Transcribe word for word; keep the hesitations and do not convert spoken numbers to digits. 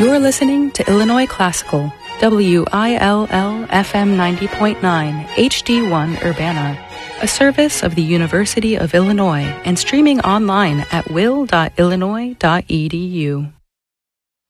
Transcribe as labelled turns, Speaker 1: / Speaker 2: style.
Speaker 1: You're listening to Illinois Classical, W I L L F M ninety point nine, H D one Urbana, a service of the University of Illinois and streaming online at will dot illinois dot e d u.